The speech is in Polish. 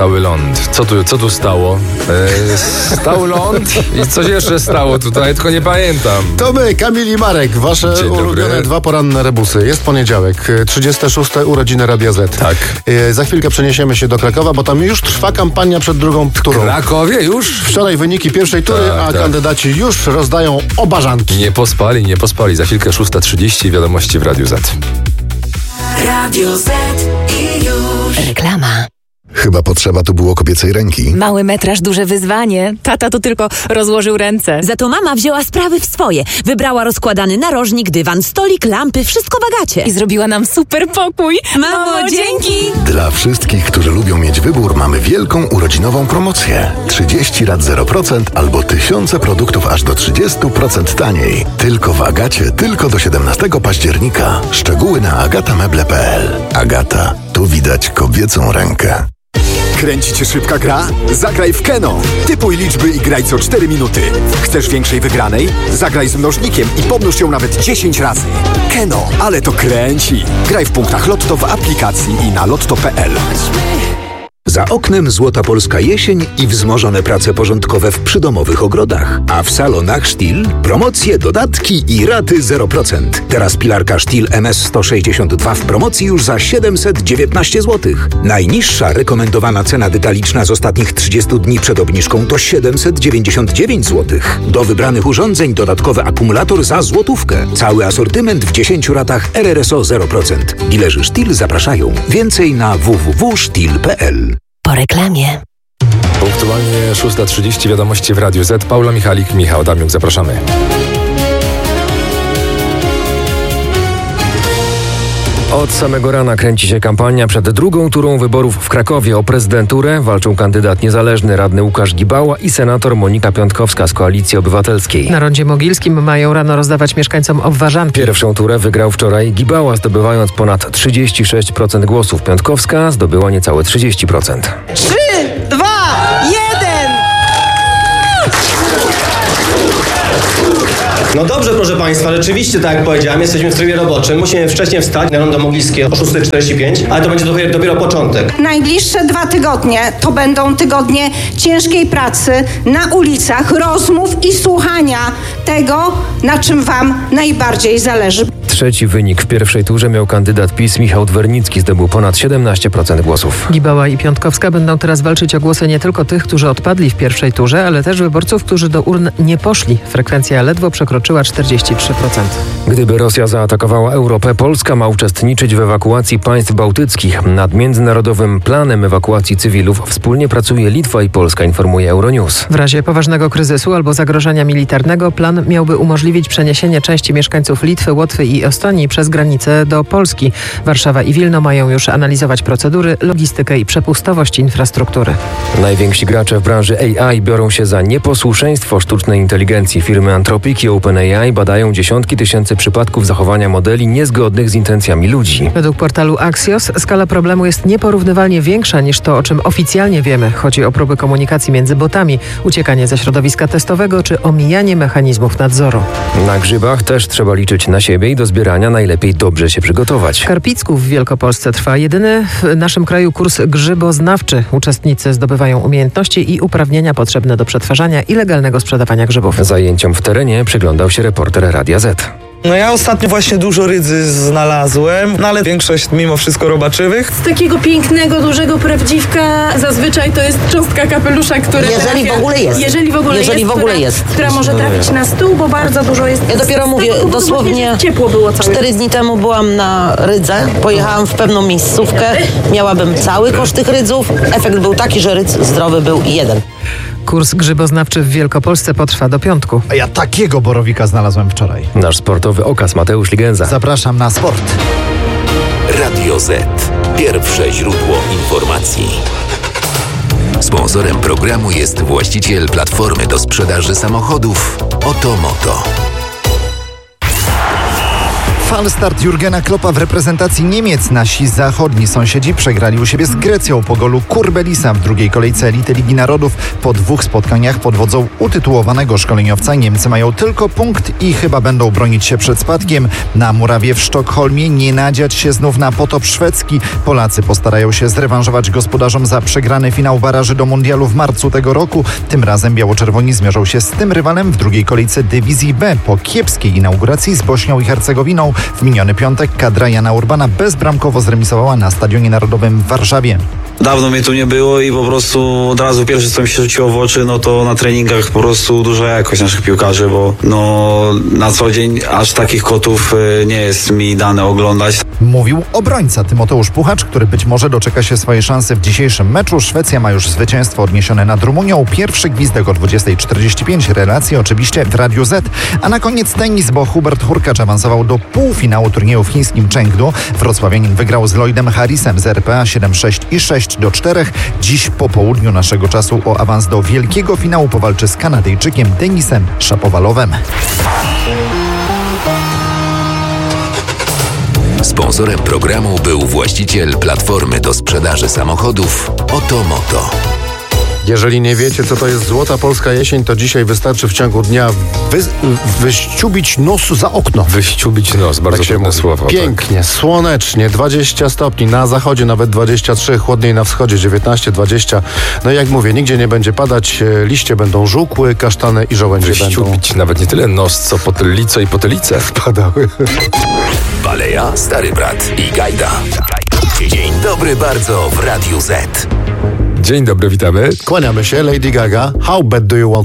Stały ląd. Co tu stało? Stał ląd i coś jeszcze stało tutaj, tylko nie pamiętam. To my, Kamil i Marek, wasze ulubione dwa poranne rebusy. Jest poniedziałek, 36. urodziny Radia Z. Tak. Za chwilkę przeniesiemy się do Krakowa, bo tam już trwa kampania przed drugą turą. W Krakowie już? Wczoraj wyniki pierwszej tury, tak. Kandydaci już rozdają obażanki. Nie pospali. Za chwilkę 6:30 wiadomości w Radiu Z. Radio Z i już. Reklama. Chyba potrzeba tu było kobiecej ręki. Mały metraż, duże wyzwanie. Tata tu tylko rozłożył ręce. Za to mama wzięła sprawy w swoje. Wybrała rozkładany narożnik, dywan, stolik, lampy, wszystko w Agacie. I zrobiła nam super pokój. Mamo, dzięki! Dla wszystkich, którzy lubią mieć wybór, mamy wielką urodzinową promocję. 30 rat 0% albo tysiące produktów aż do 30% taniej. Tylko w Agacie, tylko do 17 października. Szczegóły na agatameble.pl. Agata, tu widać kobiecą rękę. Kręci cię szybka gra? Zagraj w Keno. Typuj liczby i graj co 4 minuty. Chcesz większej wygranej? Zagraj z mnożnikiem i pomnóż ją nawet 10 razy. Keno, ale to kręci. Graj w punktach Lotto w aplikacji i na lotto.pl. Za oknem złota polska jesień i wzmożone prace porządkowe w przydomowych ogrodach. A w salonach Stihl promocje, dodatki i raty 0%. Teraz pilarka Stihl MS162 w promocji już za 719 zł. Najniższa rekomendowana cena detaliczna z ostatnich 30 dni przed obniżką to 799 zł. Do wybranych urządzeń dodatkowy akumulator za złotówkę. Cały asortyment w 10 ratach RRSO 0%. Dilerzy Stihl zapraszają. Więcej na www.stihl.pl. Po reklamie. Punktualnie 6:30 wiadomości w Radiu Z. Paula Michalik, Michał Damiuk, zapraszamy. Od samego rana kręci się kampania przed drugą turą wyborów w Krakowie. O prezydenturę walczą kandydat niezależny radny Łukasz Gibała i senator Monika Piątkowska z Koalicji Obywatelskiej. Na rondzie mogilskim mają rano rozdawać mieszkańcom obwarzanki. Pierwszą turę wygrał wczoraj Gibała, zdobywając ponad 36% głosów. Piątkowska zdobyła niecałe 30%. 3, 2, 1! No dobrze, proszę Państwa, rzeczywiście, tak jak powiedziałem, jesteśmy w trybie roboczym. Musimy wcześniej wstać na rondo mogilskie o 6:45, ale to będzie dopiero początek. Najbliższe 2 tygodnie to będą tygodnie ciężkiej pracy na ulicach, rozmów i słuchania tego, na czym Wam najbardziej zależy. Trzeci wynik w pierwszej turze miał kandydat PiS Michał Dwernicki, zdobył ponad 17% głosów. Gibała i Piątkowska będą teraz walczyć o głosy nie tylko tych, którzy odpadli w pierwszej turze, ale też wyborców, którzy do urn nie poszli. Frekwencja ledwo przekroczyła 43%. Gdyby Rosja zaatakowała Europę, Polska ma uczestniczyć w ewakuacji państw bałtyckich. Nad międzynarodowym planem ewakuacji cywilów wspólnie pracuje Litwa i Polska, informuje Euronews. W razie poważnego kryzysu albo zagrożenia militarnego plan miałby umożliwić przeniesienie części mieszkańców Litwy, Łotwy i Estonii przez granicę do Polski. Warszawa i Wilno mają już analizować procedury, logistykę i przepustowość infrastruktury. Najwięksi gracze w branży AI biorą się za nieposłuszeństwo sztucznej inteligencji. Firmy Anthropic i OpenAI badają dziesiątki tysięcy przypadków zachowania modeli niezgodnych z intencjami ludzi. Według portalu Axios skala problemu jest nieporównywalnie większa niż to, o czym oficjalnie wiemy. Chodzi o próby komunikacji między botami, uciekanie ze środowiska testowego czy omijanie mechanizmów nadzoru. Na grzybach też trzeba liczyć na siebie i do zbierania najlepiej dobrze się przygotować. W Karpicku w Wielkopolsce trwa jedyny w naszym kraju kurs grzyboznawczy. Uczestnicy zdobywają umiejętności i uprawnienia potrzebne do przetwarzania i legalnego sprzedawania grzybów. Zajęciom w terenie przyglądał się reporter Radia Z. No ja ostatnio właśnie dużo rydzy znalazłem, no ale większość mimo wszystko robaczywych. Z takiego pięknego, dużego prawdziwka zazwyczaj to jest cząstka kapelusza, który Jeżeli w ogóle jest. Jeżeli w ogóle jest. Która może trafić na stół, bo bardzo dużo jest. Ja dopiero mówię, dosłownie ciepło było całe. 4 dni temu byłam na rydze, pojechałam w pewną miejscówkę, miałabym cały koszt tych rydzów. Efekt był taki, że rydz zdrowy był 1. Kurs grzyboznawczy w Wielkopolsce potrwa do piątku. A ja takiego borowika znalazłem wczoraj. Nasz sportowy okaz Mateusz Ligenza. Zapraszam na sport. Radio Z. Pierwsze źródło informacji. Sponsorem programu jest właściciel platformy do sprzedaży samochodów Otomoto. Falstart Jurgena Kloppa w reprezentacji Niemiec. Nasi zachodni sąsiedzi przegrali u siebie z Grecją po golu Kurbelisa w drugiej kolejce Elity Ligi Narodów. Po 2 spotkaniach pod wodzą utytułowanego szkoleniowca Niemcy mają tylko punkt i chyba będą bronić się przed spadkiem. Na murawie w Sztokholmie nie nadziać się znów na potop szwedzki. Polacy postarają się zrewanżować gospodarzom za przegrany finał baraży do mundialu w marcu tego roku. Tym razem biało-czerwoni zmierzą się z tym rywalem w drugiej kolejce dywizji B. Po kiepskiej inauguracji z Bośnią i Hercegowiną w miniony piątek kadra Jana Urbana bezbramkowo zremisowała na Stadionie Narodowym w Warszawie. Dawno mnie tu nie było i po prostu od razu pierwsze, co mi się rzuciło w oczy, no to na treningach po prostu duża jakość naszych piłkarzy, bo no na co dzień aż takich kotów nie jest mi dane oglądać. Mówił obrońca Tymoteusz Puchacz, który być może doczeka się swojej szansy w dzisiejszym meczu. Szwecja ma już zwycięstwo odniesione nad Rumunią. Pierwszy gwizdek o 20:45. Relacje oczywiście w Radiu Z. A na koniec tenis, bo Hubert Hurkacz awansował do półfinału turnieju w chińskim Chengdu. Wrocławianin wygrał z Lloydem Harrisem z RPA 7-6 i 6-4. Dziś po południu naszego czasu o awans do wielkiego finału powalczy z Kanadyjczykiem Denisem Szapowalowem. Sponsorem programu był właściciel platformy do sprzedaży samochodów Otomoto. Jeżeli nie wiecie, co to jest złota polska jesień, to dzisiaj wystarczy w ciągu dnia wyściubić nos za okno. Wyściubić nos, bardzo trudne słowo. Pięknie, tak. Słonecznie, 20 stopni, na zachodzie nawet 23, chłodniej na wschodzie 19-20. No i jak mówię, nigdzie nie będzie padać, liście będą żółkłe, kasztane i żołędzie wyściubić będą. Nawet nie tyle nos, co potylico i potylice spadały. Baleja, Stary Brat i Gajda. Dzień dobry bardzo w Radiu Z. Dzień dobry, witamy. Kłaniamy się, Lady Gaga. How bad do you want